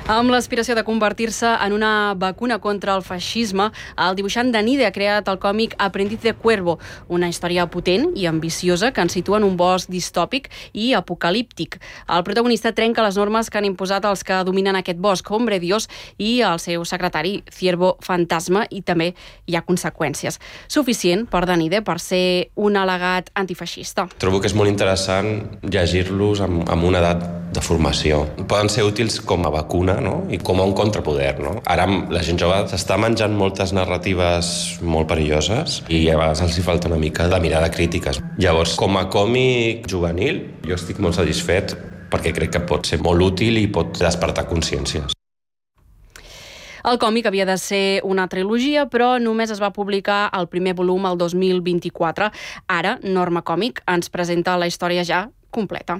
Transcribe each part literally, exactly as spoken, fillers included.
Amb l'aspiració de convertir-se en una vacuna contra el feixisme, el dibuixant Danide ha creat el còmic Aprendiz de Cuervo, una història potent i ambiciosa que ens situa en un bosc distòpic i apocalíptic. El protagonista trenca les normes que han imposat els que dominen aquest bosc, Hombre Dios, i el seu secretari, Ciervo Fantasma, i també hi ha conseqüències. Suficient per Danide per ser un al·legat antifeixista. Trobo que és molt interessant llegir-los amb, amb una edat de formació. Poden ser útils com a vacuna, no? I com a un contrapoder, no? Ara la gent jove s'està menjant moltes narratives molt perilloses i a vegades els hi falta una mica de mirada crítica. Llavors, com a còmic juvenil, jo estic molt satisfet perquè crec que pot ser molt útil i pot despertar consciències. El còmic havia de ser una trilogia, però només es va publicar el primer volum el dos mil vint-i-quatre. Ara, Norma Còmic ens presenta la història ja completa.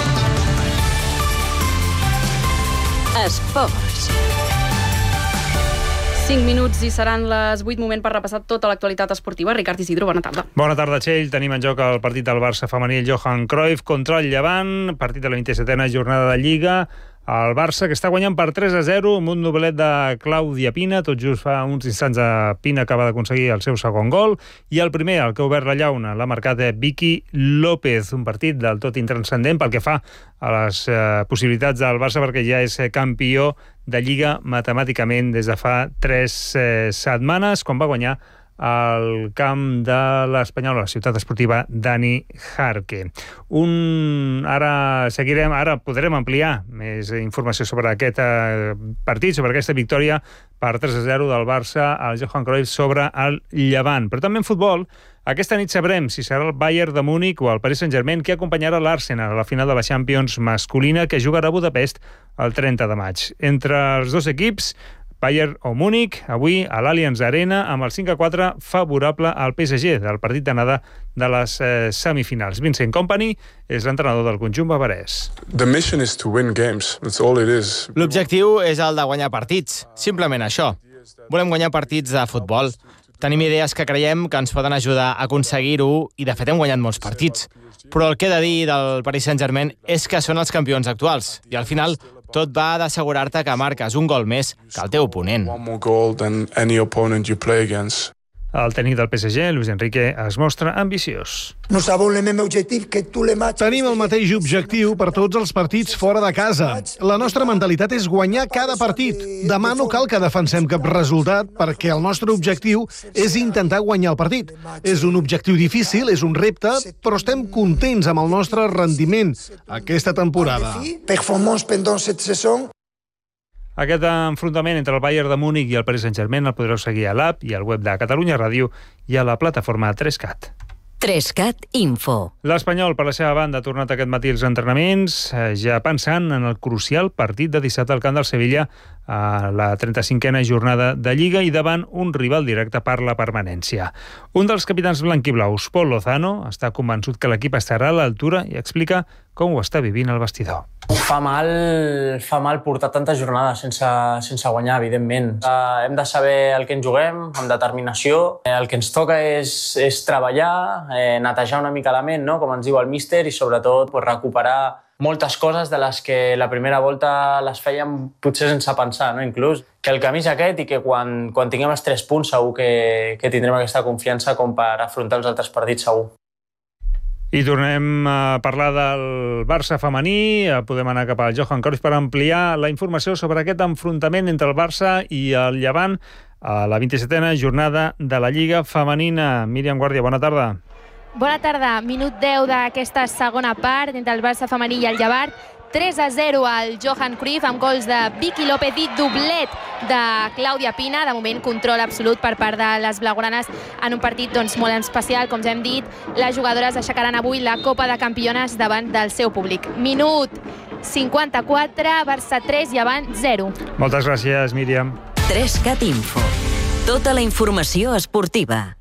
Esports. cinc minuts i seran les vuit, moment per repassar tota l'actualitat esportiva. Ricard Isidro, bona tarda. Bona tarda, Txell. Tenim en joc el partit del Barça femení, el Johan Cruyff contra el Llevant, partit de la vint-i-setena jornada de Lliga. El Barça, que està guanyant per tres a zero amb un doublet de Clàudia Pina. Tot just fa uns instants de Pina acaba d'aconseguir el seu segon gol. I el primer, el que ha obert la llauna, l'ha marcat Vicky López. Un partit del tot intranscendent pel que fa a les eh, possibilitats del Barça, perquè ja és campió de Lliga matemàticament des de fa tres eh, setmanes, quan va guanyar al camp de l'Espanyol, a la ciutat esportiva Dani Jarque. Un... Ara seguirem, ara podrem ampliar més informació sobre aquest eh, partit, sobre aquesta victòria per tres a zero del Barça al Johan Cruyff sobre el Llevant. Però també en futbol, aquesta nit sabrem si serà el Bayern de Múnich o el Paris Saint-Germain que acompanyarà l'Arsenal a la final de la Champions masculina que jugarà a Budapest el trenta de maig. Entre els dos equips, Bayern o Múnich, avui a l'Allianz Arena, amb el cinc a quatre favorable al P S G del partit d'anada de les eh, semifinals. Vincent Kompany és l'entrenador del conjunt bavarès. L'objectiu és el de guanyar partits, simplement això. Volem guanyar partits de futbol. Tenim idees que creiem que ens poden ajudar a aconseguir-ho i, de fet, hem guanyat molts partits. Però el que he de dir del Paris Saint-Germain és que són els campions actuals i, al final, tot va d'assegurar-te que marques un gol més que el teu oponent. El tècnic del P S G, Luis Enrique, es mostra ambiciós. Tenim el mateix objectiu per tots els partits fora de casa. La nostra mentalitat és guanyar cada partit. Demà no cal que defensem cap resultat perquè el nostre objectiu és intentar guanyar el partit. És un objectiu difícil, és un repte, però estem contents amb el nostre rendiment aquesta temporada. Aquest enfrontament entre el Bayern de Múnich i el Paris Saint-Germain el podreu seguir a l'app i al web de Catalunya Ràdio i a la plataforma tres cat. tres cat Info. L'Espanyol, per la seva banda, ha tornat aquest matí als entrenaments, ja pensant en el crucial partit de dissabte al camp del Sevilla a la trenta-cinquena jornada de Lliga i davant un rival directe per la permanència. Un dels capitans blanquiblaus, Pol Lozano, està convençut que l'equip estarà a l'altura i explica com ho està vivint el vestidor. Fa mal, fa mal portar tantes jornades sense, sense guanyar, evidentment. Uh, hem de saber el que ens juguem, amb determinació. El que ens toca és, és treballar, eh, netejar una mica la ment, no? Com ens diu el míster, i sobretot pues, recuperar moltes coses de les que la primera volta les fèiem potser sense pensar, no? Inclús que el camí és aquest i que quan, quan tinguem els tres punts segur que, que tindrem aquesta confiança com per afrontar els altres partits segur. I tornem a parlar del Barça femení. Podem anar cap al Johan Cruyff per ampliar la informació sobre aquest enfrontament entre el Barça i el Llevant a la vint-i-setena jornada de la Lliga femenina. Míriam Guàrdia, bona tarda. Bona tarda. Minut deu d'aquesta segona part entre el Barça femení i el Llevant. tres a zero al Johan Cruyff amb gols de Vicky López i doblet de Clàudia Pina. De moment, control absolut per part de les blaugranes en un partit doncs, molt especial. Com ja hem dit, les jugadores aixecaran avui la Copa de Campiones davant del seu públic. Minut cinquanta-quatre, Barça tres, Llevant zero. Moltes gràcies, Míriam. tres cat Info. Tota la informació esportiva.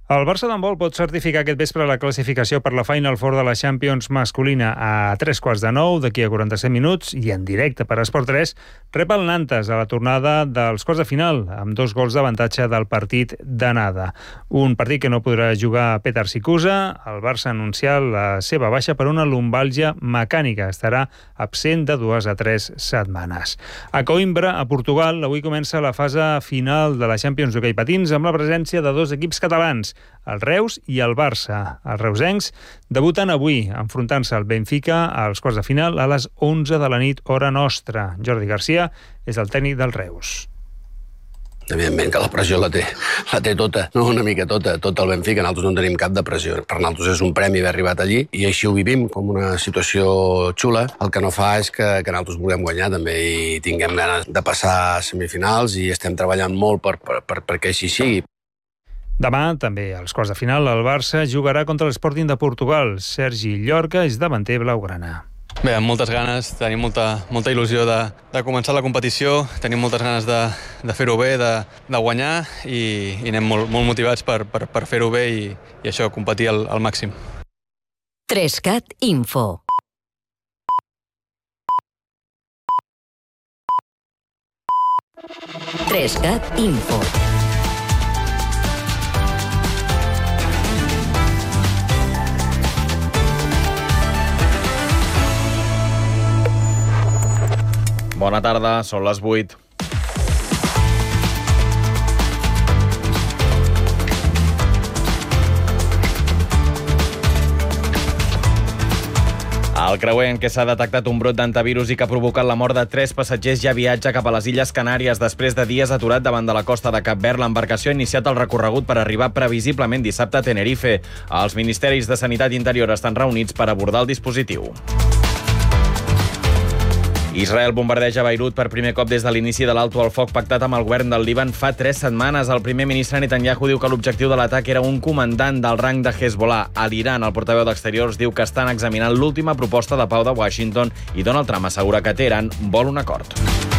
El Barça d'handbol pot certificar aquest vespre la classificació per la Final Four de la Champions masculina a tres quarts de nou, d'aquí a quaranta-set minuts, i en directe per Esport tres, rep el Nantes a la tornada dels quarts de final, amb dos gols d'avantatge del partit d'anada. Un partit que no podrà jugar Petar Sikusa. El Barça ha anunciat la seva baixa per una lumbàlgia mecànica. Estarà absent de dues a tres setmanes. A Coimbra, a Portugal, avui comença la fase final de la Champions d'hoquei patins amb la presència de dos equips catalans, el Reus i el Barça. Els reusencs debuten avui, enfrontant-se al Benfica als quarts de final a les onze de la nit, hora nostra. Jordi Garcia és el tècnic del Reus. Evidentment que la pressió la té, la té tota, no una mica tota, tot el Benfica. Nosaltres no tenim cap de pressió. Per nosaltres és un premi haver arribat allí i així ho vivim, com una situació xula. El que no fa és que, que nosaltres vulguem guanyar també i tinguem ganes de passar a semifinals i estem treballant molt per, per, per, perquè així sigui. Demà, també als quarts de final, el Barça jugarà contra l'Sporting de Portugal. Sergi Llorca és davanter blaugrana. Bé, amb moltes ganes, tenim molta, molta il·lusió de, de començar la competició, tenim moltes ganes de, de fer-ho bé, de, de guanyar i, i anem molt, molt motivats per, per, per fer-ho bé i, i això, competir al, al màxim. tres cat Info. tres cat Info. Bona tarda, són les vuit. El creuer en què s'ha detectat un brot d'antivirus i que ha provocat la mort de tres passatgers ja viatja cap a les Illes Canàries. Després de dies aturat davant de la costa de Cap Verd, l'embarcació ha iniciat el recorregut per arribar previsiblement dissabte a Tenerife. Els ministeris de Sanitat i Interior estan reunits per abordar el dispositiu. Israel bombardeja Beirut per primer cop des de l'inici de l'alto al foc pactat amb el govern del Líban fa tres setmanes. El primer ministre Netanyahu diu que l'objectiu de l'atac era un comandant del rang de Hezbollah. A l'Iran, el portaveu d'Exteriors diu que estan examinant l'última proposta de pau de Washington i Donald Trump assegura que Teheran vol un acord.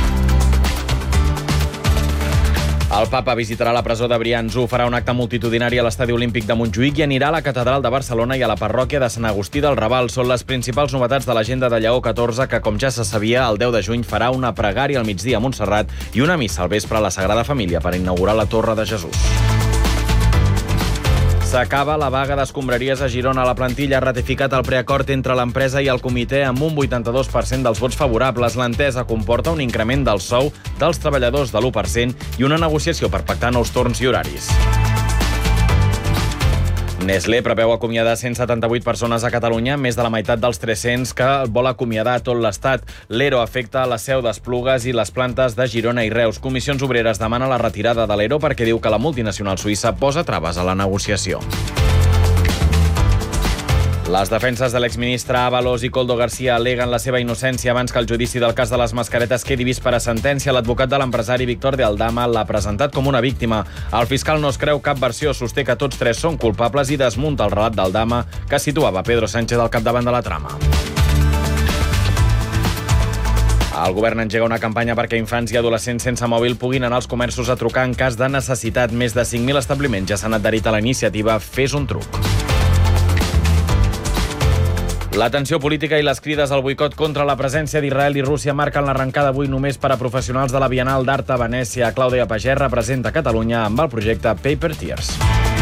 El papa visitarà la presó de Brianço, farà un acte multitudinari a l'Estadi Olímpic de Montjuïc i anirà a la Catedral de Barcelona i a la parròquia de Sant Agustí del Raval. Són les principals novetats de l'agenda de Lleó catorze, que, com ja se sabia, el deu de juny farà una pregària al migdia a Montserrat i una missa al vespre a la Sagrada Família per inaugurar la Torre de Jesús. S'acaba la vaga d'escombraries a Girona. La plantilla ha ratificat el preacord entre l'empresa i el comitè amb un vuitanta-dos per cent dels vots favorables. L'entesa comporta un increment del sou dels treballadors de l'u per cent i una negociació per pactar nous torns i horaris. Nestlé preveu acomiadar cent setanta-vuit persones a Catalunya, més de la meitat dels tres-cents que vol acomiadar a tot l'Estat. L'ERO afecta la Seu d'Esplugues i les plantes de Girona i Reus. Comissions Obreres demana la retirada de l'ERO perquè diu que la multinacional suïssa posa traves a la negociació. Les defenses de l'exministre Ábalos i Koldo García al·leguen la seva innocència abans que el judici del cas de les mascaretes quedi vist per a sentència. L'advocat de l'empresari Víctor de Aldama l'ha presentat com una víctima. El fiscal no es creu cap versió, sosté que tots tres són culpables i desmunta el relat d'Aldama que situava Pedro Sánchez al capdavant de la trama. El govern engega una campanya perquè infants i adolescents sense mòbil puguin anar als comerços a trucar en cas de necessitat. Més de cinc mil establiments ja s'han adherit a la iniciativa Fes un truc. La tensió política i les crides al boicot contra la presència d'Israel i Rússia marquen l'arrencada avui només per a professionals de la Bienal d'Art a Venècia. Clàudia Pagès representa Catalunya amb el projecte Paper Tears.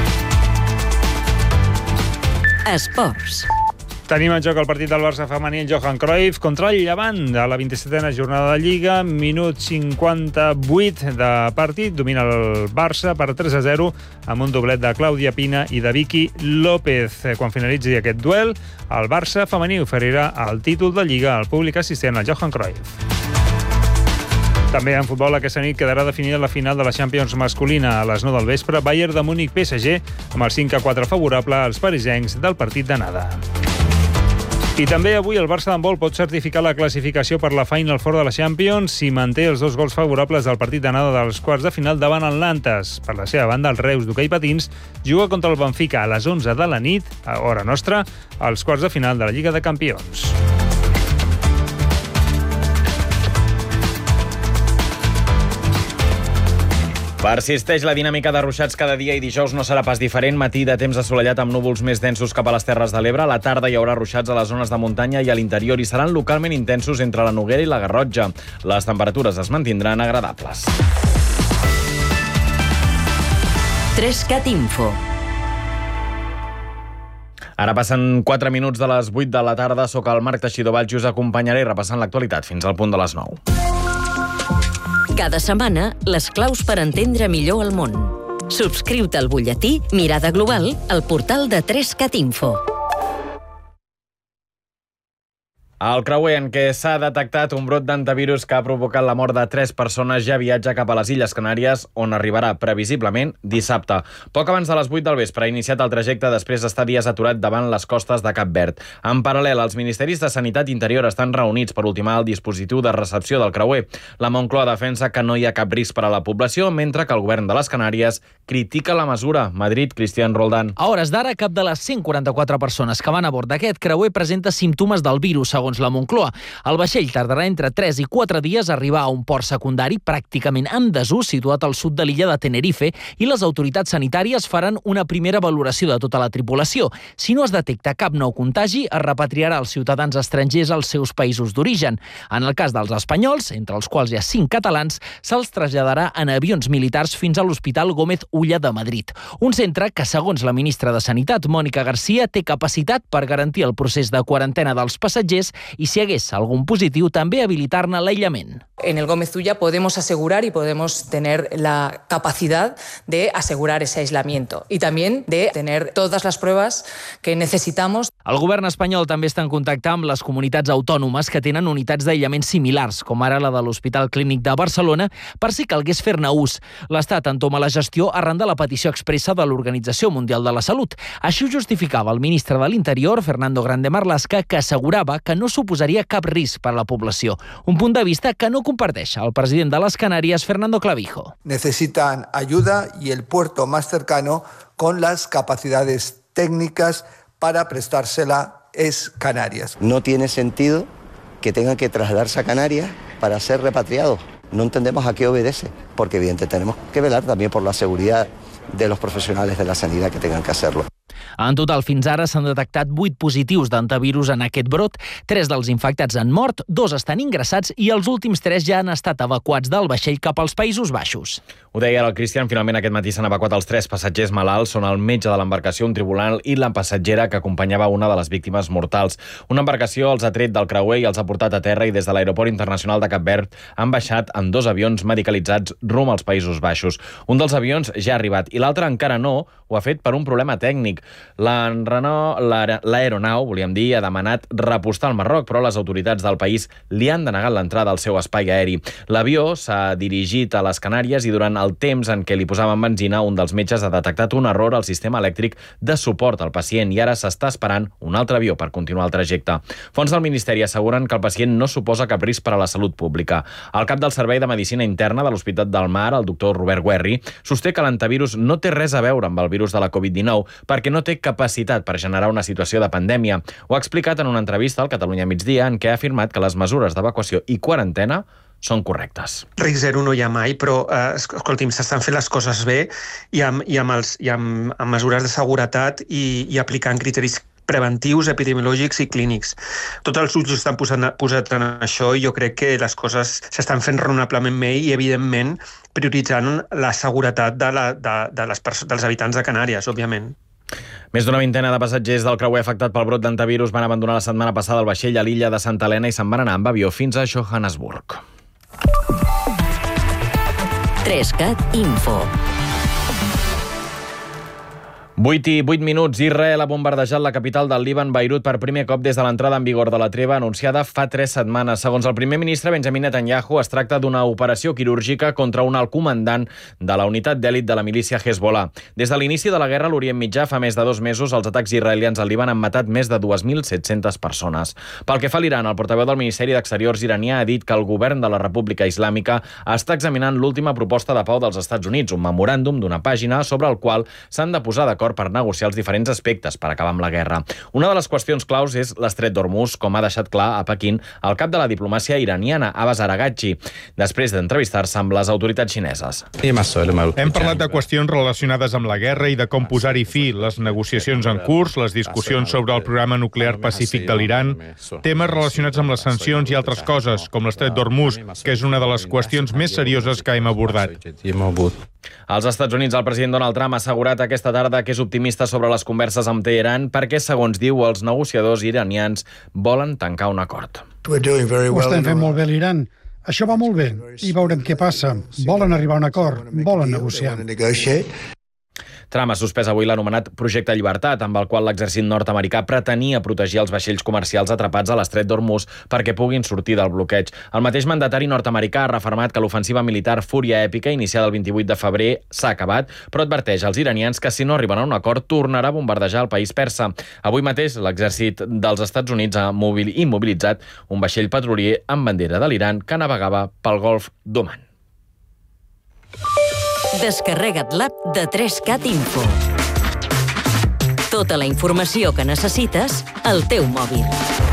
Esports. Tenim en joc el partit del Barça femení, el Johan Cruyff, contra el Llevant a la vint-i-setena jornada de Lliga. Minut cinquanta-vuit de partit. Domina el Barça per tres a zero amb un doblet de Clàudia Pina i de Vicky López. Quan finalitzi aquest duel, el Barça femení oferirà el títol de Lliga al públic assistent al Johan Cruyff. També en futbol aquesta nit quedarà definida la final de la Champions masculina. A les nou del vespre, Bayern de Múnich P S G amb el cinc a quatre favorable als parisencs del partit d'anada. I també avui el Barça d'handbol pot certificar la classificació per la Final Four de la Champions si manté els dos gols favorables del partit d'anada dels quarts de final davant el Nantes. Per la seva banda, el Reus d'hoquei patins juga contra el Benfica a les onze de la nit, a hora nostra, als quarts de final de la Lliga de Campions. Persisteix la dinàmica de ruixats cada dia i dijous no serà pas diferent. Matí de temps assolellat amb núvols més densos cap a les Terres de l'Ebre. A la tarda hi haurà ruixats a les zones de muntanya i a l'interior i seran localment intensos entre la Noguera i la Garrotxa. Les temperatures es mantindran agradables. Trescat Info. Ara passen quatre minuts de les vuit de la tarda. Soc el Marc Teixidor Valls i us acompanyaré repassant l'actualitat fins al punt de les nou. Cada setmana, les claus per entendre millor el món. Subscriu-te al butlletí Mirada Global al portal de Trescat Info. El creuer en què s'ha detectat un brot d'antivirus que ha provocat la mort de tres persones ja viatja cap a les Illes Canàries, on arribarà previsiblement dissabte. Poc abans de les vuit del vespre ha iniciat el trajecte després d'estar dies aturat davant les costes de Cap Verd. En paral·lel, els ministeris de Sanitat i Interior estan reunits per ultimar el dispositiu de recepció del creuer. La Moncloa defensa que no hi ha cap risc per a la població, mentre que el govern de les Canàries critica la mesura. Madrid, Cristian Roldán. A hores d'ara, cap de les cent quaranta-quatre persones que van a bord d'aquest creuer presenta símptomes del virus, segons la Moncloa. El vaixell tardarà entre tres i quatre dies a arribar a un port secundari pràcticament en desús situat al sud de l'illa de Tenerife i les autoritats sanitàries faran una primera valoració de tota la tripulació. Si no es detecta cap nou contagi, es repatriarà els ciutadans estrangers als seus països d'origen. En el cas dels espanyols, entre els quals hi ha cinc catalans, se'ls traslladarà en avions militars fins a l'Hospital Gómez Ulla de Madrid. Un centre que, segons la ministra de Sanitat, Mónica García, té capacitat per garantir el procés de quarantena dels passatgers i, si hagués algún positiu, també habilitar-ne l'aïllament. En el Gómez Ulla podemos asegurar y podemos tener la capacidad de asegurar ese aislamiento y también de tener todas las pruebas que necesitamos. El govern espanyol també està en contacte amb les comunitats autònomes que tenen unitats d'aïllament similars, com ara la de l'Hospital Clínic de Barcelona, per si calgués fer-ne ús. L'Estat entoma la gestió arran de la petició expressa de l'Organització Mundial de la Salut. Així ho justificava el ministre de l'Interior, Fernando Grande Marlaska, que assegurava que no suposaria cap risc per a la població. Un punt de vista que no comparteix el president de les Canàries, Fernando Clavijo. Necesitan ayuda y el puerto más cercano con las capacidades técnicas para prestársela es Canarias. No tiene sentido que tengan que trasladarse a Canarias para ser repatriados. No entendemos a qué obedece, porque evidentemente tenemos que velar también por la seguridad de los profesionales de la sanidad que tengan que hacerlo. En total, fins ara s'han detectat vuit positius d'antivirus en aquest brot. Tres dels infectats han mort, dos estan ingressats i els últims tres ja han estat evacuats del vaixell cap als Països Baixos. Ho deia ara el Cristian, finalment aquest matí s'han evacuat els tres passatgers malalts. Són el metge de l'embarcació, un tribunal i la passatgera que acompanyava una de les víctimes mortals. Una embarcació els ha tret del creuer i els ha portat a terra i des de l'aeroport internacional de Cap Verd han baixat en dos avions medicalitzats rumb als Països Baixos. Un dels avions ja ha arribat i l'altre encara no, ho ha fet per un problema tècnic. L'aeronau, volíem dir, ha demanat repostar al Marroc, però les autoritats del país li han denegat l'entrada al seu espai aeri. L'avió s'ha dirigit a les Canàries i durant el temps en què li posaven benzina, un dels metges ha detectat un error al sistema elèctric de suport al pacient i ara s'està esperant un altre avió per continuar el trajecte. Fonts del Ministeri asseguren que el pacient no suposa cap risc per a la salut pública. El cap del Servei de Medicina Interna de l'Hospital del Mar, el doctor Robert Guerri, sosté que l'antivirus no té res a veure amb el virus de la covid dinou perquè no té capacitat per generar una situació de pandèmia. Ho ha explicat en una entrevista al Catalunya Migdia en què ha afirmat que les mesures d'evacuació i quarantena són correctes. Risc zero no hi ha mai, però eh, escolti'm, s'estan fent les coses bé i amb, i amb, els, i amb, amb mesures de seguretat i, i aplicant criteris preventius, epidemiològics i clínics. Tots els ulls estan posant, posats en això i jo crec que les coses s'estan fent raonablement bé i, evidentment, prioritzant la seguretat de la, de, de les dels habitants de Canàries, òbviament. Més d'una vintena de passatgers del creuer afectat pel brot d'antivirus van abandonar la setmana passada el vaixell a l'illa de Santa Helena i se'n van anar amb avió fins a Johannesburg. Trescat Info. vuit i vuit minuts. Israel ha bombardejat la capital del Líban, Beirut, per primer cop des de l'entrada en vigor de la treva anunciada fa tres setmanes. Segons el primer ministre Benjamin Netanyahu, es tracta d'una operació quirúrgica contra un alt comandant de la unitat d'èlit de la milícia Hezbollah. Des de l'inici de la guerra a l'Orient Mitjà, fa més de dos mesos, els atacs israelians al Líban han matat més de dues mil set-centes persones. Pel que fa a l'Iran, el portaveu del Ministeri d'Exteriors iranià ha dit que el govern de la República Islàmica està examinant l'última proposta de pau dels Estats Units, un memoràndum d'una pàgina sobre el qual s'han de posar d'acord acord per negociar els diferents aspectes per acabar amb la guerra. Una de les qüestions claus és l'estret d'Hormuz, com ha deixat clar a Pequín el cap de la diplomàcia iraniana, Abbas Araghchi, després d'entrevistar-se amb les autoritats xineses. Hem parlat de qüestions relacionades amb la guerra i de com posar-hi fi, les negociacions en curs, les discussions sobre el programa nuclear pacífic de l'Iran, temes relacionats amb les sancions i altres coses, com l'estret d'Hormuz, que és una de les qüestions més serioses que hem abordat. Als Estats Units, el president Donald Trump ha assegurat aquesta tarda que és optimista sobre les converses amb Teheran perquè, segons diu, els negociadors iranians volen tancar un acord. Ho estem fent molt bé a l'Iran. Això va molt bé i veurem què passa. Volen arribar a un acord, volen negociar. Trump ha suspès avui l'anomenat Projecte Llibertat, amb el qual l'exèrcit nord-americà pretenia protegir els vaixells comercials atrapats a l'estret d'Hormuz perquè puguin sortir del bloqueig. El mateix mandatari nord-americà ha refermat que l'ofensiva militar Fúria Èpica, iniciada el vint-i-vuit de febrer, s'ha acabat, però adverteix als iranians que si no arriben a un acord tornarà a bombardejar el país persa. Avui mateix l'exèrcit dels Estats Units ha immobilitzat un vaixell petrolier amb bandera de l'Iran que navegava pel golf d'Oman. Descarrega't l'app de tres cat Info. Tota la informació que necessites al teu mòbil.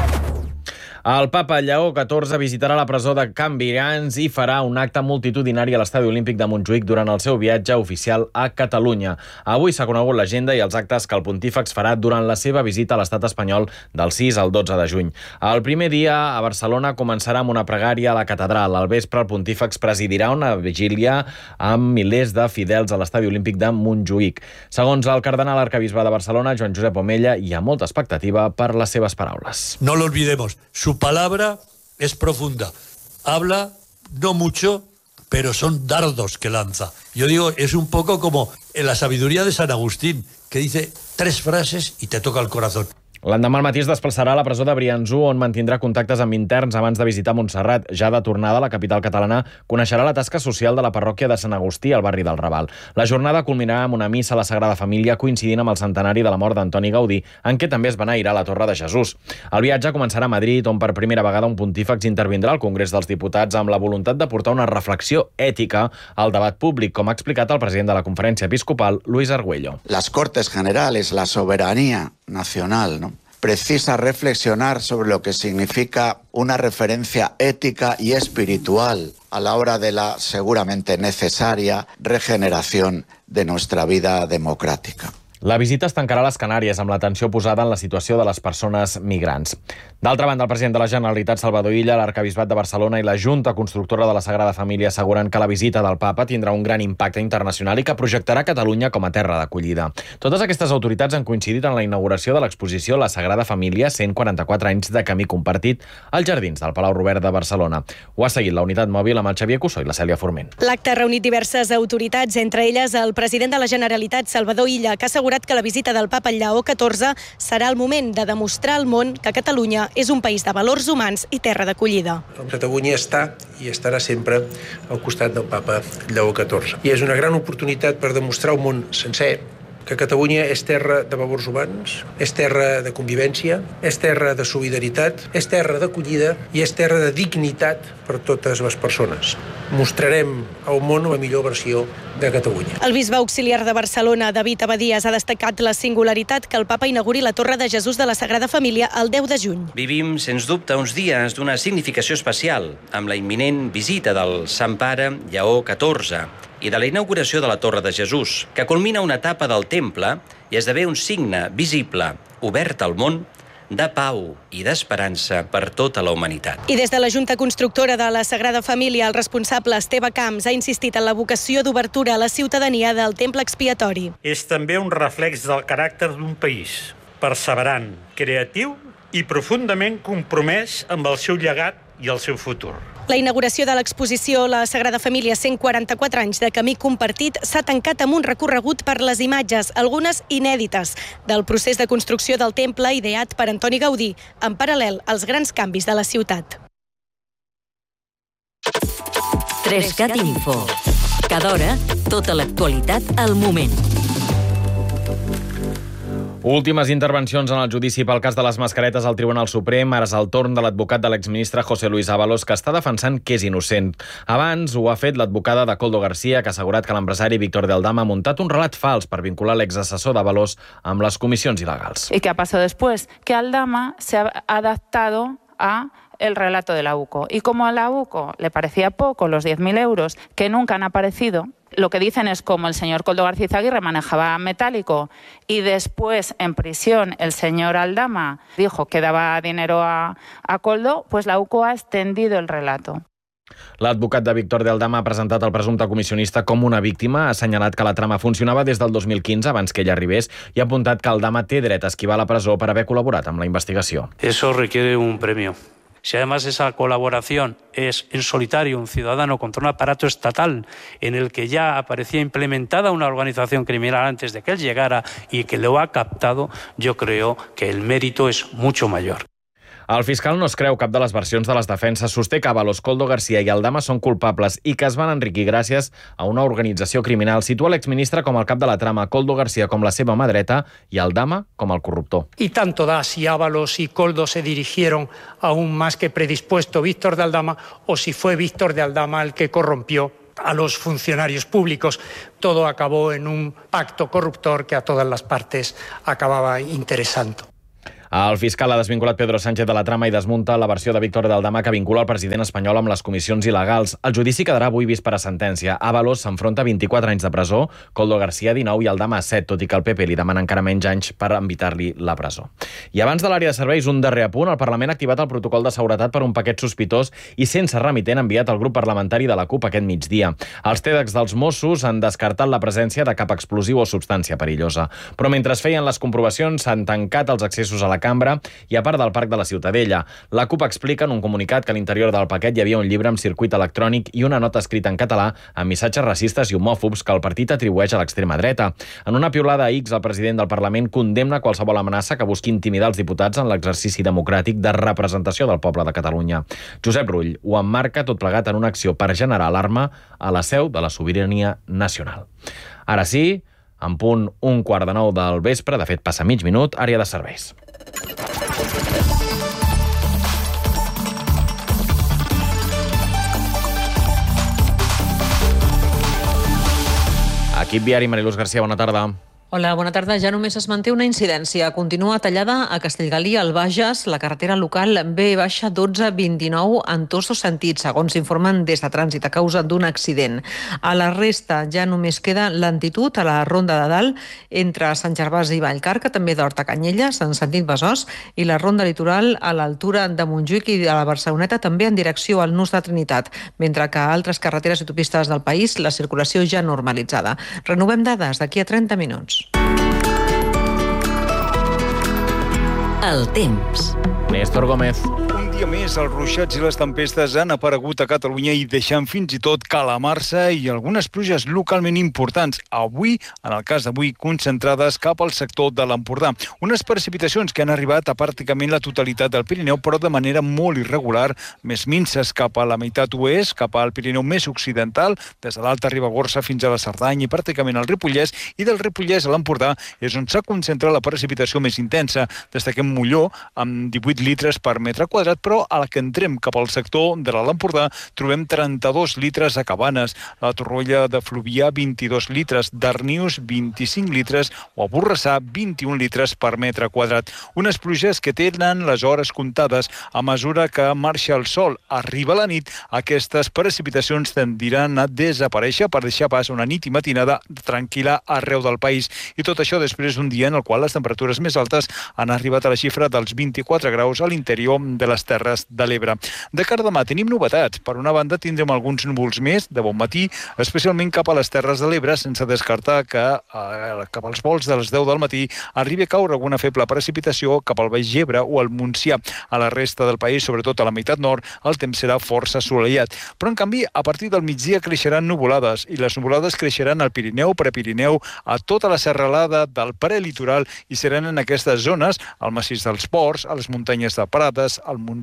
El papa Lleó catorze visitarà la presó de Can Vians i farà un acte multitudinari a l'Estadi Olímpic de Montjuïc durant el seu viatge oficial a Catalunya. Avui s'ha conegut l'agenda i els actes que el pontífex farà durant la seva visita a l'estat espanyol del sis al dotze de juny. El primer dia a Barcelona començarà amb una pregària a la catedral. Al vespre el pontífex presidirà una vigília amb milers de fidels a l'Estadi Olímpic de Montjuïc. Segons el cardenal arquebisbe de Barcelona, Joan Josep Omella, hi ha molta expectativa per les seves paraules. No lo olvidemos. Su palabra es profunda. Habla no mucho, pero son dardos que lanza. Yo digo, es un poco como en la sabiduría de San Agustín, que dice tres frases y te toca el corazón. L'endemà al matí es desplaçarà a la presó de Briançó, on mantindrà contactes amb interns abans de visitar Montserrat. Ja de tornada a la capital catalana, coneixerà la tasca social de la parròquia de Sant Agustí, al barri del Raval. La jornada culminarà amb una missa a la Sagrada Família, coincidint amb el centenari de la mort d'Antoni Gaudí, en què també es beneirà la Torre de Jesús. El viatge començarà a Madrid, on per primera vegada un pontífex intervindrà al Congrés dels Diputats amb la voluntat de portar una reflexió ètica al debat públic, com ha explicat el president de la Conferència Episcopal, Luis Argüello. Las Cortes Generales, la soberanía nacional, ¿no?, precisa reflexionar sobre lo que significa una referencia ética y espiritual a la hora de la seguramente necesaria regeneración de nuestra vida democrática. La visita es tancarà a les Canàries amb l'atenció posada en la situació de les persones migrants. D'altra banda, el president de la Generalitat, Salvador Illa, l'Arquebisbat de Barcelona i la Junta Constructora de la Sagrada Família asseguren que la visita del papa tindrà un gran impacte internacional i que projectarà Catalunya com a terra d'acollida. Totes aquestes autoritats han coincidit en la inauguració de l'exposició La Sagrada Família, cent quaranta-quatre anys de camí compartit, als jardins del Palau Robert de Barcelona. Ho ha seguit la unitat mòbil amb el Xavier Cussó i la Cèlia Forment. L'acte ha reunit diverses autoritats, entre elles el president de la Generalitat, Salvador Illa, que ha assegurat que la visita del papa Lleó catorze serà el moment de demostrar al món que Catalunya és un país de valors humans i terra d'acollida. Catalunya està i estarà sempre al costat del papa Lleó catorze. I és una gran oportunitat per demostrar al món sencer que Catalunya és terra de valors humans, és terra de convivència, és terra de solidaritat, és terra d'acollida i és terra de dignitat per totes les persones. Mostrarem al món la millor versió de Catalunya. El bisbe auxiliar de Barcelona, David Abadías, ha destacat la singularitat que el papa inauguri la Torre de Jesús de la Sagrada Família el deu de juny. Vivim, sens dubte, uns dies d'una significació especial, amb la imminent visita del Sant Pare Lleó catorze i de la inauguració de la Torre de Jesús, que culmina una etapa del temple i esdevé un signe visible, obert al món, de pau i d'esperança per tota la humanitat. I des de la Junta Constructora de la Sagrada Família, el responsable Esteve Camps ha insistit en la vocació d'obertura a la ciutadania del temple expiatori. És també un reflex del caràcter d'un país, perseverant, creatiu i profundament compromès amb el seu llegat i el seu futur. La inauguració de l'exposició La Sagrada Família, cent quaranta-quatre anys de camí compartit, s'ha tancat amb un recorregut per les imatges, algunes inèdites, del procés de construcció del temple ideat per Antoni Gaudí, en paral·lel als grans canvis de la ciutat. tres cat Info. Cada hora, tota l'actualitat al moment. Últimes intervencions en el judici pel cas de les mascaretes al Tribunal Suprem. Ara és el torn de l'advocat de l'exministre José Luis Ábalos, que està defensant que és innocent. Abans ho ha fet l'advocada de Koldo García, que ha assegurat que l'empresari Víctor de Aldama ha muntat un relat fals per vincular l'exassessor d'Ábalos amb les comissions il·legals. ¿Y qué ha pasado después? Que Aldama se ha adaptado a el relato de la U C O. Y como a la U C O le parecía poco los diez mil euros que nunca han aparecido, lo que dicen es como el señor Koldo García Izaguirre manejaba metálico y después en prisión el señor Aldama dijo que daba dinero a, a Koldo, pues la U C O ha extendido el relato. L'advocat de Víctor de Aldama ha presentat el presumpte comissionista com una víctima, ha assenyalat que la trama funcionava des del dos mil quinze, abans que ell arribés, i ha apuntat que Aldama té dret a esquivar la presó per haver col·laborat amb la investigació. Eso requiere un premio. Si además esa colaboración es en solitario un ciudadano contra un aparato estatal en el que ya aparecía implementada una organización criminal antes de que él llegara y que lo ha captado, yo creo que el mérito es mucho mayor. El fiscal no es creu cap de les versions de les defenses. Sosté que Ábalos, Koldo García i Aldama són culpables i que es van enriquir gràcies a una organització criminal. Situa l'exministre com el cap de la trama, Koldo García com la seva mà dreta i Aldama com el corruptor. Y tanto da si Ábalos y Koldo se dirigieron a un más que predispuesto Víctor de Aldama o si fue Víctor de Aldama el que corrompió a los funcionarios públicos. Todo acabó en un pacto corruptor que a todas las partes acababa interesando. El fiscal ha desvinculat Pedro Sánchez de la trama i desmunta la versió de Víctor de Aldama que vincula el president espanyol amb les comissions il·legals. El judici quedarà avui vist per a sentència. Ábalos s'enfronta a vint-i-quatre anys de presó, Koldo García dinou i Aldama set, tot i que el P P li demana encara menys anys per evitar-li la presó. I abans de l'àrea de serveis, un darrer apunt. El Parlament ha activat el protocol de seguretat per un paquet sospitós i sense remitent enviat al grup parlamentari de la CUP aquest migdia. Els tèdecs dels Mossos han descartat la presència de cap explosiu o substància perillosa. Però mentre es feien les comprovacions s'han tancat els accessos a la cambra i a part del Parc de la Ciutadella. La CUP explica en un comunicat que a l'interior del paquet hi havia un llibre amb circuit electrònic i una nota escrita en català amb missatges racistes i homòfobs que el partit atribueix a l'extrema dreta. En una piulada a X, el president del Parlament condemna qualsevol amenaça que busqui intimidar els diputats en l'exercici democràtic de representació del poble de Catalunya. Josep Rull ho emmarca tot plegat en una acció per generar alarma a la seu de la sobirania nacional. Ara sí, en punt un quart de nou del vespre, de fet passa mig minut, àrea de serveis. Equip viari, Mariluz García, bona tarda. Hola, bona tarda. Ja només es manté una incidència. Continua tallada a Castellgalí, al Bages, la carretera local B dotze vint-i-nou en tots dos sentits, segons informen des de trànsit a causa d'un accident. A la resta ja només queda lentitud a la Ronda de Dalt entre Sant Gervasi i Vallcarca, també d'Horta Canyelles, en sentit Besòs, i la Ronda Litoral a l'altura de Montjuïc i a la Barceloneta, també en direcció al Nus de Trinitat, mentre que a altres carreteres i autopistes del país la circulació ja normalitzada. Renovem dades d'aquí a trenta minuts. El temps. Néstor Gómez. Un dia més, els ruixats i les tempestes han aparegut a Catalunya i deixant fins i tot calamar-se i algunes pluges localment importants. Avui, en el cas d'avui, concentrades cap al sector de l'Empordà. Unes precipitacions que han arribat a pràcticament la totalitat del Pirineu, però de manera molt irregular, més minces cap a la meitat oest, cap al Pirineu més occidental, des de l'Alta Ribagorça fins a la Cerdanya i pràcticament al Ripollès, i del Ripollès a l'Empordà és on s'ha concentrat la precipitació més intensa. Destaquem Molló, amb divuit litres per metre quadrat, però a la que entrem cap al sector de l'Alt Empordà trobem trenta-dos litres a Cabanes, a la Torroella de Fluvià vint-i-dos litres, Darnius vint-i-cinc litres o a Borrassà vint-i-un litres per metre quadrat. Unes pluges que tenen les hores comptades. A mesura que marxa el sol, arriba la nit, aquestes precipitacions tendiran a desaparèixer per deixar pas una nit i matinada tranquil·la arreu del país. I tot això després d'un dia en el qual les temperatures més altes han arribat a la xifra dels vint-i-quatre graus a l'interior de les Terres de l'Ebre. De cara a demà tenim novetats. Per una banda tindrem alguns núvols més de bon matí, especialment cap a les Terres de l'Ebre, sense descartar que eh, cap als volts de les deu del matí arribi a caure alguna feble precipitació cap al Baix Ebre o al Montsià. A la resta del país, sobretot a la meitat nord, el temps serà força assolellat. Però en canvi, a partir del migdia creixeran nuvolades i les nuvolades creixeran al Pirineu, Prepirineu, a tota la serralada del prelitoral i seran en aquestes zones, al massís dels Ports, a les muntanyes de Prades, al Montsià,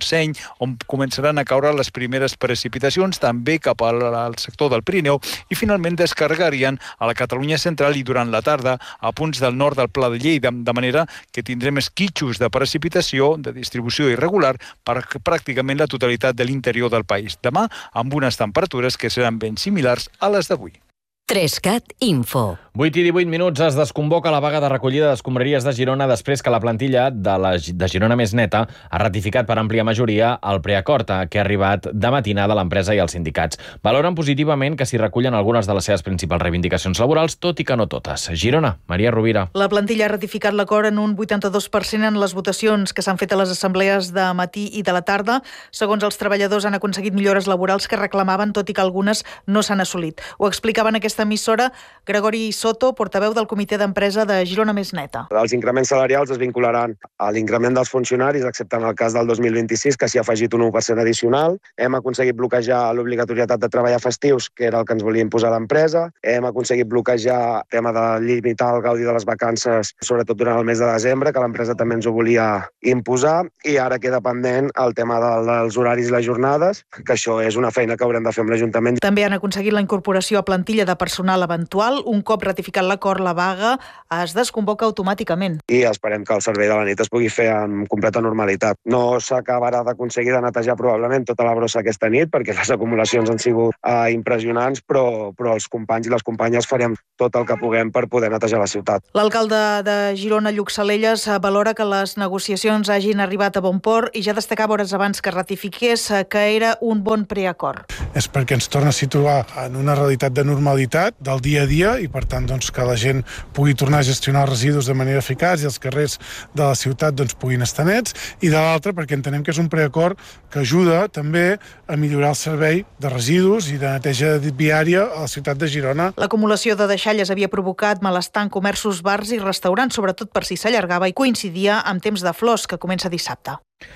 Montseny, on començaran a caure les primeres precipitacions, també cap al, al sector del Pirineu, i finalment descarregarien a la Catalunya central i durant la tarda a punts del nord del Pla de Lleida, de manera que tindrem esquitxos de precipitació de distribució irregular per pràcticament la totalitat de l'interior del país. Demà, amb unes temperatures que seran ben similars a les d'avui. trescat Info. vuit i divuit minuts es desconvoca la vaga de recollida d'escombraries de Girona després que la plantilla de, la, de Girona Més Neta ha ratificat per àmplia majoria el preacord que ha arribat de matinada a l'empresa i als sindicats. Valoren positivament que s'hi recullen algunes de les seves principals reivindicacions laborals, tot i que no totes. Girona, Maria Rovira. La plantilla ha ratificat l'acord en un vuitanta-dos per cent en les votacions que s'han fet a les assemblees de matí i de la tarda. Segons els treballadors, han aconseguit millores laborals que reclamaven, tot i que algunes no s'han assolit. Ho explicaven aquesta emissora Gregori Soto, portaveu del comitè d'empresa de Girona Més Neta. Els increments salarials es vincularan a l'increment dels funcionaris, excepte en el cas del dos mil vint-i-sis, que s'hi ha afegit un u per cent addicional. Hem aconseguit bloquejar l'obligatorietat de treballar festius, que era el que ens volia imposar l'empresa. Hem aconseguit bloquejar el tema de limitar el gaudi de les vacances, sobretot durant el mes de desembre, que l'empresa també ens ho volia imposar. I ara queda pendent el tema dels horaris i les jornades, que això és una feina que haurem de fer amb l'Ajuntament. També han aconseguit la incorporació a plantilla de personal eventual. Un cop ratificat l'acord, la vaga es desconvoca automàticament. I esperem que el servei de la nit es pugui fer amb completa normalitat. No s'acabarà d'aconseguir de netejar probablement tota la brossa aquesta nit, perquè les acumulacions han sigut eh, impressionants, però, però els companys i les companyes farem tot el que puguem per poder netejar la ciutat. L'alcalde de Girona, Lluc Salelles, valora que les negociacions hagin arribat a bon port i ja destacava hores abans que ratifiqués que era un bon preacord. És perquè ens torna a situar en una realitat de normalitat del dia a dia i, per tant, doncs, que la gent pugui tornar a gestionar els residus de manera eficaç i els carrers de la ciutat doncs, puguin estar nets, i de l'altra perquè entenem que és un preacord que ajuda també a millorar el servei de residus i de neteja viària a la ciutat de Girona. L'acumulació de deixalles havia provocat malestar en comerços, bars i restaurants, sobretot per si s'allargava i coincidia amb temps de flors, que comença dissabte.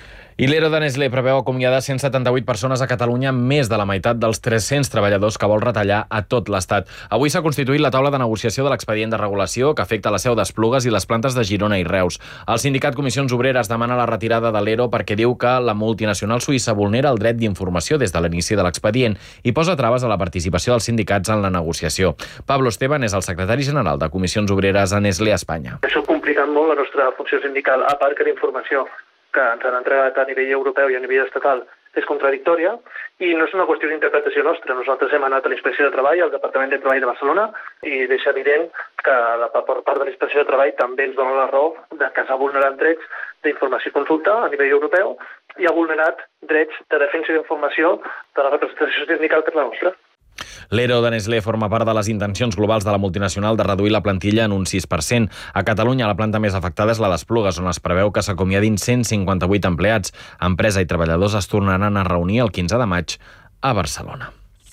I l'Ero de Nestlé preveu acomiadar cent setanta-vuit persones a Catalunya, més de la meitat dels tres-cents treballadors que vol retallar a tot l'Estat. Avui s'ha constituït la taula de negociació de l'expedient de regulació que afecta la seu d'Esplugues i les plantes de Girona i Reus. El sindicat Comissions Obreres demana la retirada de l'Ero perquè diu que la multinacional suïssa vulnera el dret d'informació des de l'inici de l'expedient i posa traves a la participació dels sindicats en la negociació. Pablo Esteban és el secretari general de Comissions Obreres a Nestlé a Espanya. Això ha complicat molt la nostra funció sindical, a part que la informació que ens han entregat a nivell europeu i a nivell estatal és contradictòria, i no és una qüestió d'interpretació nostra. Nosaltres hem anat a l'Inspecció de Treball, al Departament de Treball de Barcelona, i deixa evident que per part de l'Inspecció de Treball també ens dona la raó de que s'ha vulnerat drets d'informació i consulta a nivell europeu i ha vulnerat drets de defensa d'informació de la representació sindical que és la nostra. L'Ero de Nestlé forma part de les intencions globals de la multinacional de reduir la plantilla en un sis per cent. A Catalunya, la planta més afectada és la d'Esplugues, on es preveu que s'acomiadin cent cinquanta-vuit empleats. Empresa i treballadors es tornaran a reunir el quinze de maig a Barcelona.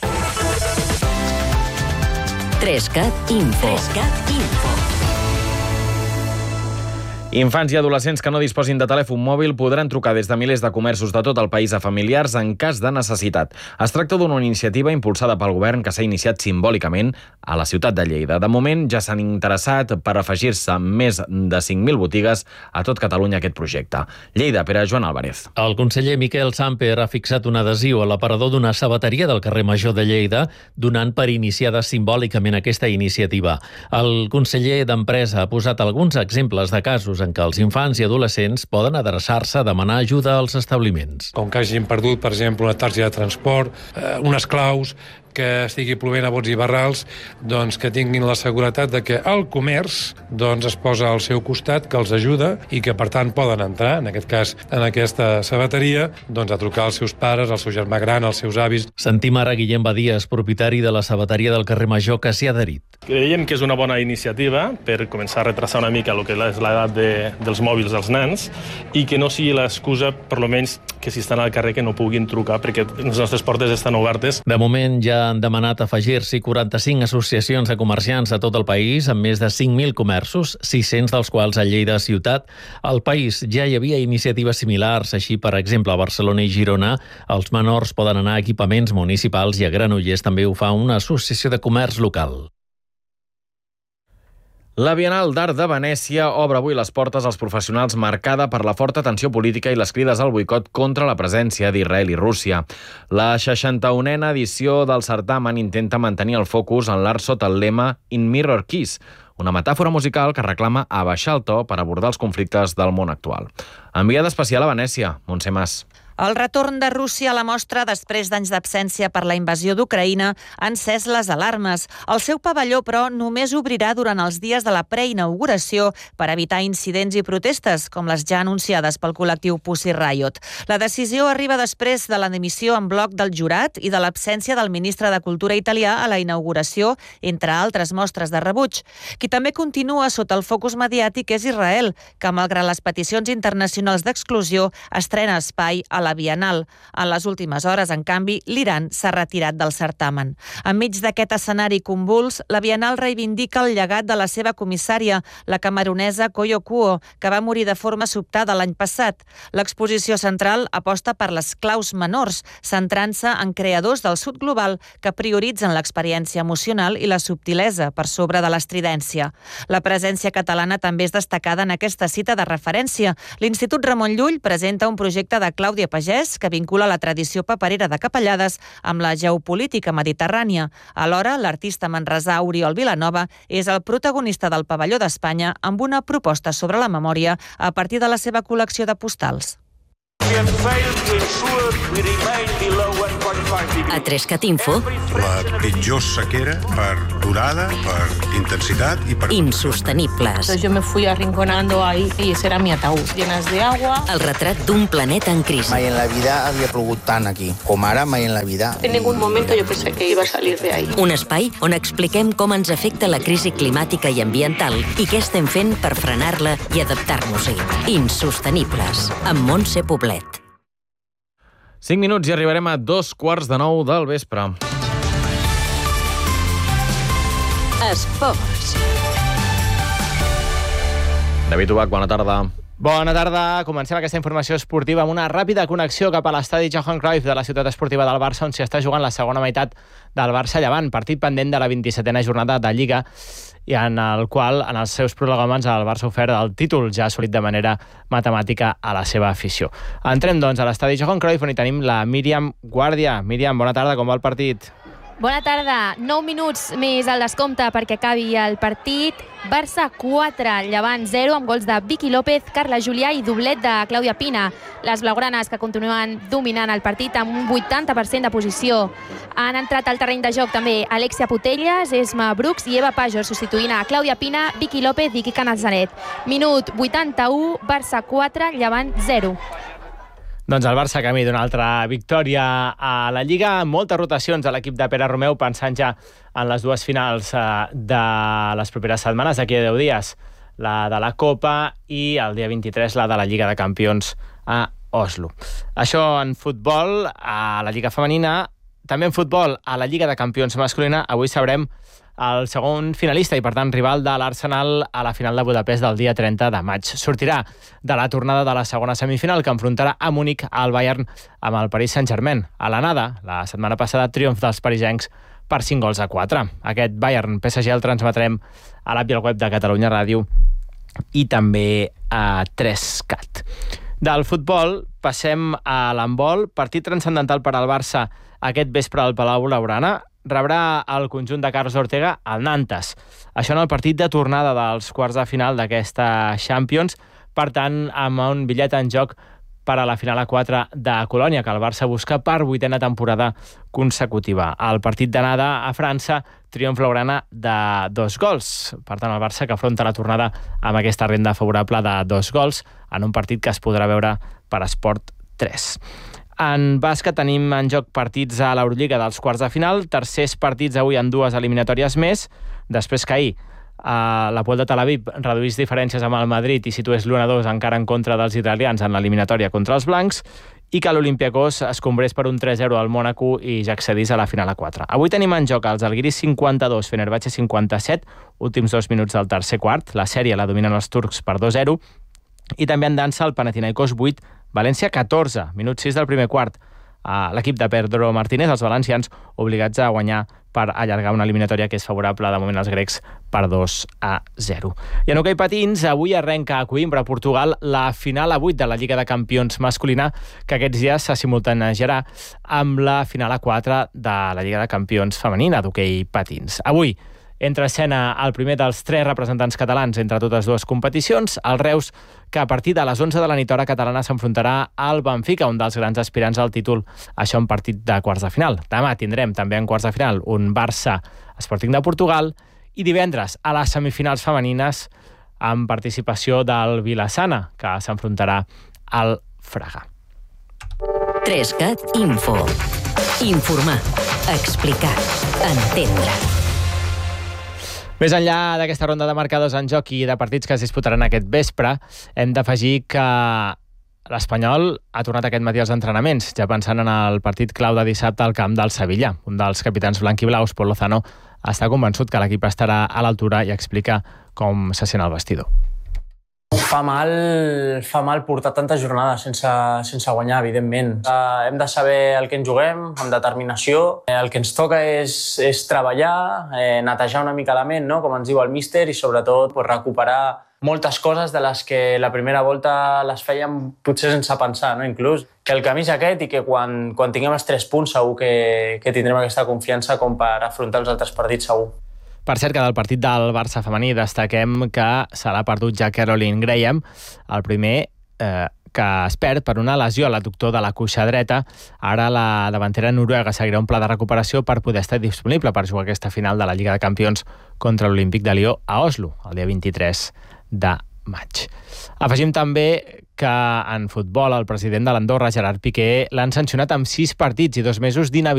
trescat Info. trescat Info. Infants i adolescents que no disposin de telèfon mòbil podran trucar des de milers de comerços de tot el país a familiars en cas de necessitat. Es tracta d'una iniciativa impulsada pel govern que s'ha iniciat simbòlicament a la ciutat de Lleida. De moment ja s'han interessat per afegir-se més de cinc mil botigues a tot Catalunya a aquest projecte. Lleida, per a Joan Álvarez. El conseller Miquel Samper ha fixat un adhesiu a l'aparador d'una sabateria del carrer Major de Lleida, donant per iniciada simbòlicament aquesta iniciativa. El conseller d'Empresa ha posat alguns exemples de casos en què els infants i adolescents poden adreçar-se a demanar ajuda als establiments. Com que hagin perdut, per exemple, una targeta de transport, eh, unes claus, que estigui plovent a bots i barrals, doncs que tinguin la seguretat de que el comerç doncs, es posa al seu costat, que els ajuda i que, per tant, poden entrar, en aquest cas, en aquesta sabateria, doncs, a trucar als seus pares, al seu germà gran, als seus avis. Sentim ara Guillem Badies, propietari de la sabateria del carrer Major, que s'hi ha adherit. Creiem que és una bona iniciativa per començar a retrasar una mica el que és l'edat de, dels mòbils dels nens i que no sigui l'excusa, per almenys, que si estan al carrer que no puguin trucar perquè les nostres portes estan obertes. De moment ja han demanat afegir-s'hi quaranta-cinc associacions de comerciants a tot el país, amb més de cinc mil comerços, sis-cents dels quals a Lleida ciutat. Al país ja hi havia iniciatives similars, així, per exemple, a Barcelona i Girona, els menors poden anar a equipaments municipals i a Granollers també ho fa una associació de comerç local. La Bienal d'Art de Venècia obre avui les portes als professionals, marcada per la forta tensió política i les crides al boicot contra la presència d'Israel i Rússia. La seixanta-unena edició del certamen intenta mantenir el focus en l'art sota el lema In Mirror Keys, una metàfora musical que reclama abaixar el to per abordar els conflictes del món actual. Enviada especial a Venècia, Montse Mas. El retorn de Rússia a la mostra després d'anys d'absència per la invasió d'Ucraïna ha encès les alarmes. El seu pavelló, però, només obrirà durant els dies de la preinauguració per evitar incidents i protestes, com les ja anunciades pel col·lectiu Pussy Riot. La decisió arriba després de la dimissió en bloc del jurat i de l'absència del ministre de Cultura italià a la inauguració, entre altres mostres de rebuig. Qui també continua sota el focus mediàtic és Israel, que, malgrat les peticions internacionals d'exclusió, estrena espai a la Bienal. En les últimes hores, en canvi, l'Iran s'ha retirat del certamen. Enmig d'aquest escenari convuls, la Bienal reivindica el llegat de la seva comissària, la camerunesa Koyo Kuo, que va morir de forma sobtada l'any passat. L'exposició central aposta per les claus menors, centrant-se en creadors del sud global que prioritzen l'experiència emocional i la subtilesa per sobre de l'estridència. La presència catalana també és destacada en aquesta cita de referència. L'Institut Ramon Llull presenta un projecte de Clàudia Pagès que vincula la tradició paperera de Capellades amb la geopolítica mediterrània. Alhora, l'artista manresà Oriol Vilanova és el protagonista del Pavelló d'Espanya amb una proposta sobre la memòria a partir de la seva col·lecció de postals. A Trescat Info, la pitjor sequera per durada, per intensitat y per... insostenibles. Yo me fui arrinconando ahí y ese era mi ataúd, llenas de agua. El retrat d'un planeta en crisi. Mai en la vida havia plogut tant aquí, com ara mai en la vida. En ningún momento yo pensé que iba a salir de ahí. Un espai on expliquem com ens afecta la crisi climàtica i ambiental i què estem fent per frenar-la i adaptar-nos-hi. Insostenibles, amb Montse Poblet. cinc minuts i arribarem a dos quarts de nou del vespre. Esports. David Ubach, bona tarda. Bona tarda. Comencem aquesta informació esportiva amb una ràpida connexió cap a l'estadi Johan Cruyff de la ciutat esportiva del Barça, on s'hi està jugant la segona meitat del Barça-Llevant, partit pendent de la vint-i-setena jornada de Lliga, i en el qual, en els seus prolegòmens, el Barça ha ofert el títol ja assolit de manera matemàtica a la seva afició. Entrem, doncs, a l'estadi Johan Cruyff, on hi tenim la Míriam Guàrdia. Míriam, bona tarda, com va el partit? Bona tarda. nou minuts més al descompte perquè acabi el partit. Barça quatre, Llevant zero, amb gols de Vicky López, Carla Julià i doblet de Clàudia Pina. Les blaugranes, que continuen dominant el partit amb un vuitanta per cent de posició. Han entrat al terreny de joc també Alexia Putellas, Esma Brooks i Eva Pajor, substituint a Clàudia Pina, Vicky López i Quica Nazaret. Minut vuitanta-u, Barça quatre, Llevant zero. Doncs el Barça camí d'una altra victòria a la Lliga. Moltes rotacions a l'equip de Pere Romeu, pensant ja en les dues finals de les properes setmanes, d'aquí a deu dies, la de la Copa i el dia vint-i-tres la de la Lliga de Campions a Oslo. Això en futbol, a la Lliga femenina. També en futbol, a la Lliga de Campions masculina, avui sabrem el segon finalista i, per tant, rival de l'Arsenal a la final de Budapest del dia trenta de maig. Sortirà de la tornada de la segona semifinal que enfrontarà a Múnich al Bayern amb el Paris Saint-Germain. A l'anada, la setmana passada, triomf dels parisencs per cinc gols a quatre. Aquest Bayern-P S G el transmetrem a l'app i al web de Catalunya Ràdio i també a tres cat. Del futbol passem a l'handbol. Partit transcendental per al Barça aquest vespre al Palau Blaugrana. Rebrà el conjunt de Carlos Ortega al Nantes. Això en el partit de tornada dels quarts de final d'aquesta Champions, per tant, amb un bitllet en joc per a la final a quatre de Colònia, que el Barça busca per vuitena temporada consecutiva. El partit d'anada a França, triomf blaugrana de dos gols. Per tant, el Barça que afronta la tornada amb aquesta renda favorable de dos gols en un partit que es podrà veure per Esport tres. En bàsquet tenim en joc partits a l'Eurolliga dels quarts de final, tercers partits avui en dues eliminatòries més, després que ahir la Poel de Tel Aviv reduís diferències amb el Madrid i situés l'u a dos encara en contra dels italians en l'eliminatòria contra els blancs, i que l'Olympiakos es combrés per un tres zero al Mònaco i ja accedís a la final a quatre. Avui tenim en joc els Algiris cinquanta-dos, Fenerbahçe cinquanta-set, últims dos minuts del tercer quart, la sèrie la dominen els turcs per dos zero, i també en dansa el Panathinaikos vuit, València catorze, minut sis del primer quart. L'equip de Pedro Martínez, els valencians, obligats a guanyar per allargar una eliminatòria que és favorable de moment als grecs per dos a zero. I en hoquei patins, avui arrenca a Coimbra, Portugal, la final a vuit de la Lliga de Campions masculina, que aquests dies se simultanejarà amb la final a quatre de la Lliga de Campions femenina d'hoquei patins. Avui entra a escena el primer dels tres representants catalans entre totes dues competicions, el Reus, que a partir de les onze de la nit hora catalana s'enfrontarà al Benfica, un dels grans aspirants al títol, això en partit de quarts de final. Demà tindrem també en quarts de final un Barça Sporting de Portugal i divendres a les semifinals femenines amb participació del Vilassana, que s'enfrontarà al Fraga. tres-cat Info. Informar, explicar, entendre. Més enllà d'aquesta ronda de marcadors en joc i de partits que es disputaran aquest vespre, hem d'afegir que l'Espanyol ha tornat aquest matí als entrenaments, ja pensant en el partit clau de dissabte al camp del Sevilla. Un dels capitans blanquiblaus, Pol Lozano, està convençut que l'equip estarà a l'altura i explica com se sent al vestidor. Fa mal, fa mal portar tantes jornades sense, sense guanyar, evidentment. Uh, hem de saber el que ens juguem, amb determinació. El que ens toca és, és treballar, eh, netejar una mica la ment, no? Com ens diu el míster, i sobretot pues, recuperar moltes coses de les que la primera volta les fèiem potser sense pensar, no? Inclús que el camí és aquest i que quan, quan tinguem els tres punts segur que, que tindrem aquesta confiança com per afrontar els altres partits segur. Per cert, que del partit del Barça femení destaquem que se l'ha perdut ja Caroline Graham, el primer eh, que es perd per una lesió a l'adductor de la cuixa dreta. Ara la davantera noruega seguirà un pla de recuperació per poder estar disponible per jugar aquesta final de la Lliga de Campions contra l'Olímpic de Lió a Oslo, el dia vint-i-tres de maig. Afegim també que en futbol el president de l'Andorra, Gerard Piqué, l'han sancionat amb sis partits i dos mesos d'inhabilitació